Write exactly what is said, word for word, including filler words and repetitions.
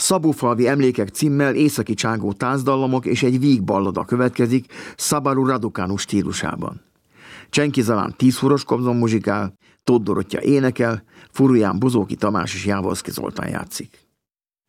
Szabófalvi emlékek címmel északi csángó tánzdallamok és egy vígballada következik Szabaru Raducanu stílusában. Csenki Zalán tízhuros kobzon muzsikál, Tóth Dorottya énekel, Furuján Buzóki Tamás és Jávorszky Zoltán játszik.